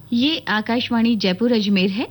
ये आकाशवाणी जयपुर अजमेर है।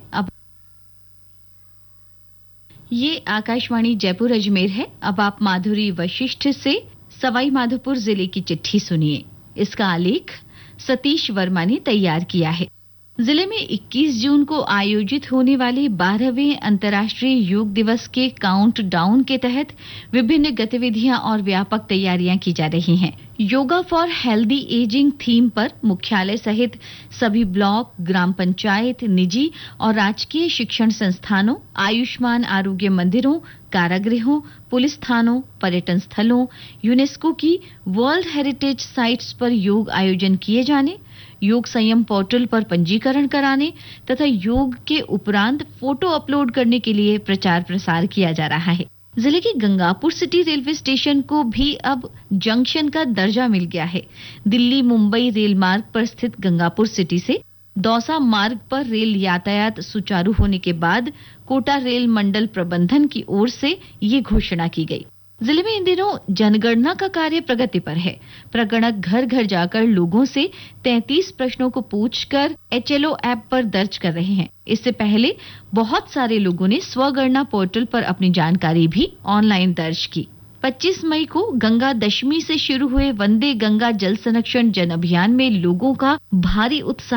अब आप माधुरी वशिष्ठ से सवाई माधोपुर जिले की चिट्ठी सुनिए। इसका आलेख सतीश वर्मा ने तैयार किया है। जिले में 21 जून को आयोजित होने वाले 12वें अंतर्राष्ट्रीय योग दिवस के काउंटडाउन के तहत विभिन्न गतिविधियां और व्यापक तैयारियां की जा रही हैं। Yoga for healthy ageing theme पर मुख्यालय सहित सभी ब्लॉक, ग्राम पंचायत, निजी और राजकीय शिक्षण संस्थानों, आयुष्मान आरोग्य मंदिरों, कारागृहों, पुलिस थानों, पर्यटन स्थलों, यूनेस्को की वर्ल्ड हेरिटेज साइट्स पर योग आयोजन किए जाने, योग संयम पोर्टल पर पंजीकरण कराने तथा योग के उपरांत फोटो अपलोड करने के लिए प्रचार प्रसार किया जा रहा है। जिले के गंगापुर सिटी रेलवे स्टेशन को भी अब जंक्शन का दर्जा मिल गया है। दिल्ली मुंबई रेल मार्ग पर स्थित गंगापुर सिटी से दौसा मार्ग पर रेल यातायात सुचारू होने के बाद कोटा रेल मंडल प्रबंधन की ओर से ये घोषणा की गई। जिले में इन दिनों जनगणना का कार्य प्रगति पर है। प्रगणक घर घर जाकर लोगों से 33 प्रश्नों को पूछकर HLO ऐप पर दर्ज कर रहे हैं। इससे पहले बहुत सारे लोगों ने स्वगणना पोर्टल पर अपनी जानकारी भी ऑनलाइन दर्ज की। 25 मई को गंगा दशमी से शुरू हुए वंदे गंगा जल संरक्षण जन अभियान में लोगों का भारी उत्साह